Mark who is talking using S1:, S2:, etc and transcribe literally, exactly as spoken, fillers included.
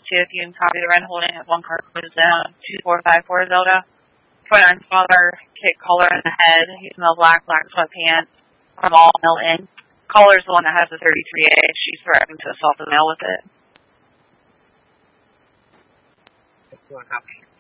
S1: see if you can copy the rental holding at one car closed down, two four five four Zelda. twenty-nine father, kick collar in the head. He's in all black, black sweatpants. From all mail in. Collar's the one that has the thirty-three A. She's threatening to assault the male with it.
S2: Copy.